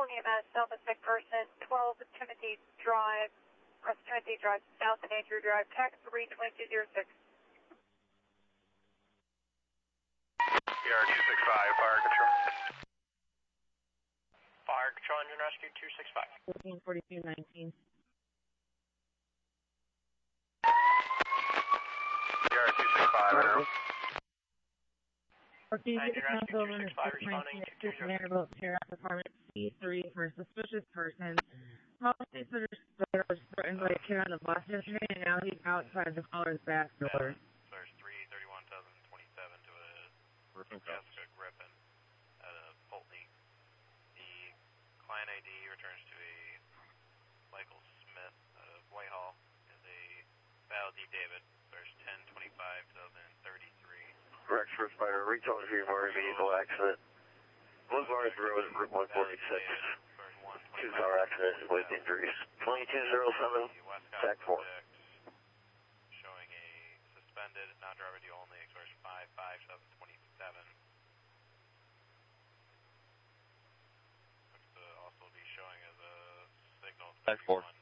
EMS, Southwest McPherson, 12 Timothy Drive, West Timothy Drive, South and Andrew Drive, TAC 32206. ER265, fire control. Fire control, engine rescue 265. 144219. ER265, Okay, you can count over to 619 Vanderbilt Sheriff Department C3 for suspicious persons. Policies that are threatened by a kid on the bus yesterday, and now he's outside the caller's back door. There's 331,027 to a Jessica Griffin at a Pulteney. The client ID returns to a Michael Smith out of Whitehall is a Val D. David. There's 10/25/2033. Rex first fighter, recall here for a vehicle accident. Blue Forest Road, Route 146. 2-car accident with injuries. 2207, TAC 4. Showing a suspended, non-driver due only, expression 55727. Looks to also be showing as a signal. TAC 4.